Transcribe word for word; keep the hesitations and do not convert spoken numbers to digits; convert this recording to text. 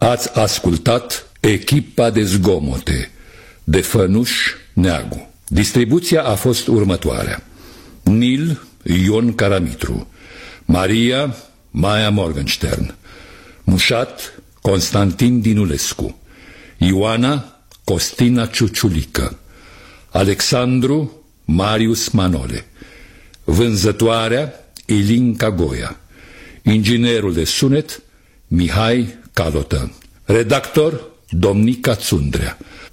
Ați ascultat Echipa de zgomote de Fănuș Neagu. Distribuția a fost următoarea: Nil Ion Caramitru, Maria Maia Morgenstern, Mușat Constantin Dinulescu, Ioana Costina Ciuciulică, Alexandru Marius Manole, vânzătoarea Ilinca Goia, inginerul de sunet Mihai Calotă, redactor Domnica Țundrea.